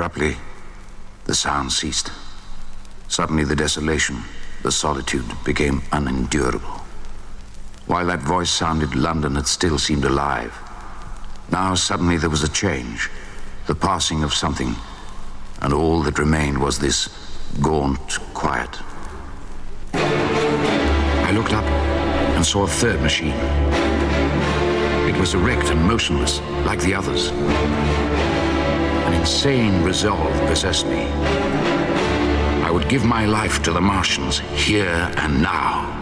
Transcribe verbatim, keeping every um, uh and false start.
Abruptly, the sound ceased. Suddenly, the desolation, the solitude became unendurable. While that voice sounded, London had still seemed alive. Now, suddenly, there was a change, the passing of something, and all that remained was this gaunt quiet. I looked up and saw a third machine. It was erect and motionless, like the others. An insane resolve possessed me. I would give my life to the Martians, here and now.